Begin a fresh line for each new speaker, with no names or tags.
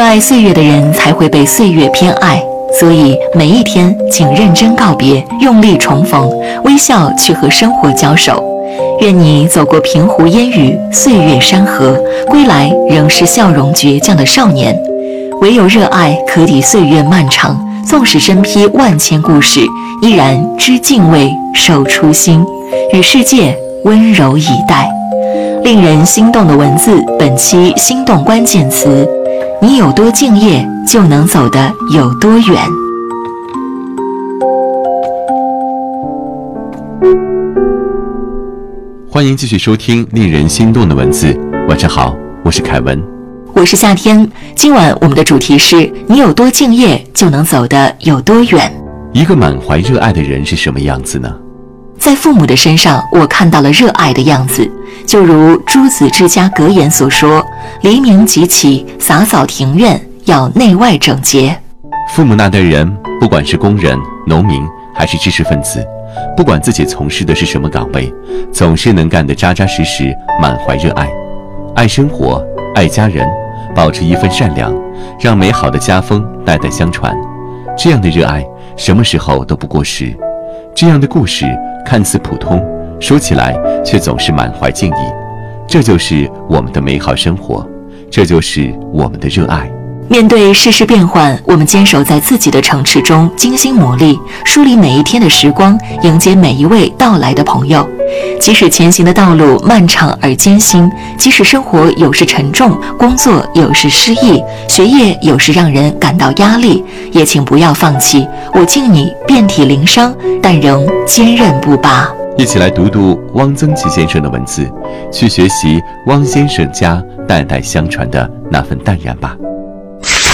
热爱岁月的人才会被岁月偏爱，所以每一天请认真告别，用力重逢，微笑去和生活交手。愿你走过平湖烟雨，岁月山河，归来仍是笑容倔强的少年。唯有热爱可抵岁月漫长，纵使身披万千故事，依然知敬畏，守初心，与世界温柔以待。令人心动的文字，本期心动关键词：你有多敬业，就能走得有多远。
欢迎继续收听令人心动的文字。晚上好，我是凯文，
我是夏天。今晚我们的主题是：你有多敬业，就能走得有多远。
一个满怀热爱的人是什么样子呢？
在父母的身上，我看到了热爱的样子。就如诸子之家格言所说：黎明即起，洒扫庭院，要内外整洁。
父母那代人，不管是工人、农民还是知识分子，不管自己从事的是什么岗位，总是能干得扎扎实实，满怀热爱，爱生活，爱家人，保持一份善良，让美好的家风代代相传。这样的热爱什么时候都不过时，这样的故事看似普通，说起来却总是满怀敬意。这就是我们的美好生活，这就是我们的热爱。
面对世事变幻，我们坚守在自己的城池中，精心磨砺，梳理每一天的时光，迎接每一位到来的朋友。即使前行的道路漫长而艰辛，即使生活有时沉重，工作有时失意，学业有时让人感到压力，也请不要放弃。我敬你遍体鳞伤，但仍坚韧不拔。
一起来读读汪曾祺先生的文字，去学习汪先生家代代相传的那份淡然吧。